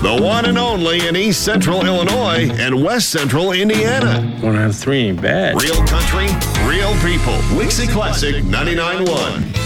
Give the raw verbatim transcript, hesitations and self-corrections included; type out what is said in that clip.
the one and only in East Central Illinois and West Central Indiana. One out of three ain't bad. Real country, real people. Wixie Classic ninety-nine point one.